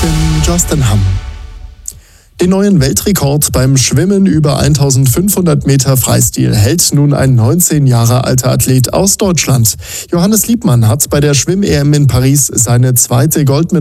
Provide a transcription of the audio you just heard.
bin Justin Hamm. Den neuen Weltrekord beim Schwimmen über 1500 Meter Freistil hält nun ein 19 Jahre alter Athlet aus Deutschland. Johannes Liebmann hat bei der Schwimm-EM in Paris seine zweite Goldmedaille